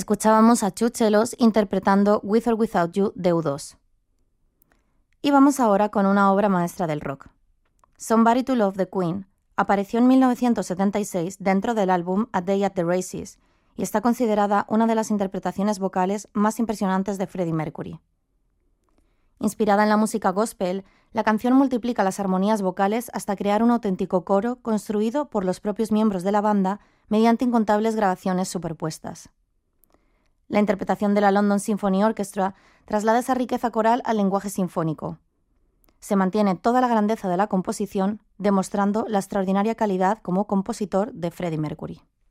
Escuchábamos a Chuchelos interpretando With or Without You de U2. Y vamos ahora con una obra maestra del rock. Somebody to Love de Queen apareció en 1976 dentro del álbum A Day at the Races y está considerada una de las interpretaciones vocales más impresionantes de Freddie Mercury. Inspirada en la música gospel, la canción multiplica las armonías vocales hasta crear un auténtico coro construido por los propios miembros de la banda mediante incontables grabaciones superpuestas. La interpretación de la London Symphony Orchestra traslada esa riqueza coral al lenguaje sinfónico. Se mantiene toda la grandeza de la composición, demostrando la extraordinaria calidad como compositor de Freddie Mercury.